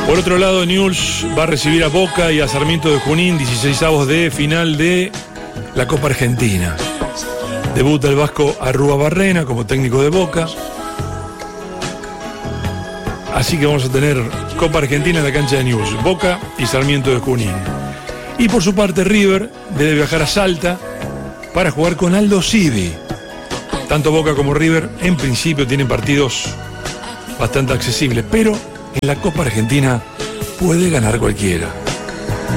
Por otro lado, Newell's va a recibir a Boca y a Sarmiento de Junín, 16avos de final de la Copa Argentina. Debuta el vasco Arruabarrena como técnico de Boca. Así que vamos a tener Copa Argentina en la cancha de Newell's, Boca y Sarmiento de Junín. Y por su parte, River debe viajar a Salta para jugar con Aldo Civi. Tanto Boca como River en principio tienen partidos bastante accesibles, pero en la Copa Argentina puede ganar cualquiera.